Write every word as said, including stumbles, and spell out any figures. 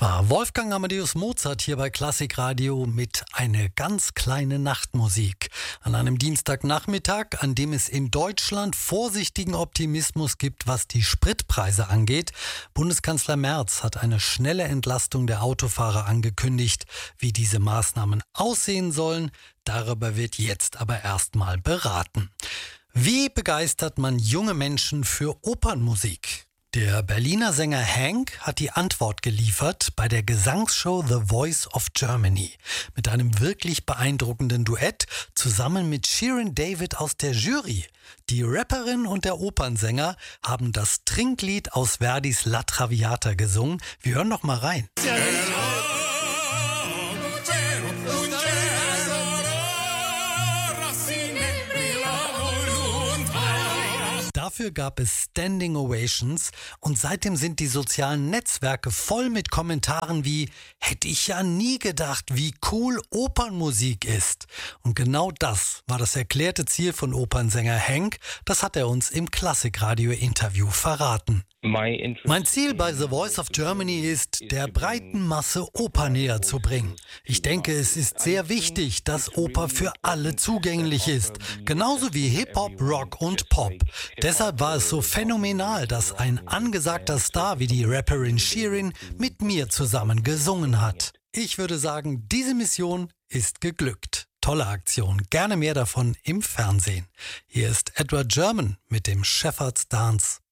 war Wolfgang Amadeus Mozart hier bei Klassikradio mit Eine ganz kleine Nachtmusik. An einem Dienstagnachmittag, an dem es in Deutschland vorsichtigen Optimismus gibt, was die Spritpreise angeht. Bundeskanzler Merz hat eine schnelle Entlastung der Autofahrer angekündigt. Wie diese Maßnahmen aussehen sollen, darüber wird jetzt aber erstmal beraten. Wie begeistert man junge Menschen für Opernmusik? Der Berliner Sänger Hank hat die Antwort geliefert bei der Gesangsshow The Voice of Germany. Mit einem wirklich beeindruckenden Duett zusammen mit Shirin David aus der Jury. Die Rapperin und der Opernsänger haben das Trinklied aus Verdis La Traviata gesungen. Wir hören noch mal rein. Dafür gab es Standing Ovations und seitdem sind die sozialen Netzwerke voll mit Kommentaren wie „Hätte ich ja nie gedacht, wie cool Opernmusik ist." Und genau das war das erklärte Ziel von Opernsänger Hank. Das hat er uns im Klassikradio-Interview verraten. Mein Ziel bei The Voice of Germany ist, der breiten Masse Oper näher zu bringen. Ich denke, es ist sehr wichtig, dass Oper für alle zugänglich ist. Genauso wie Hip-Hop, Rock und Pop. Deshalb war es so phänomenal, dass ein angesagter Star wie die Rapperin Shirin mit mir zusammen gesungen hat. Ich würde sagen, diese Mission ist geglückt. Tolle Aktion. Gerne mehr davon im Fernsehen. Hier ist Edward German mit dem Shepherd's Dance.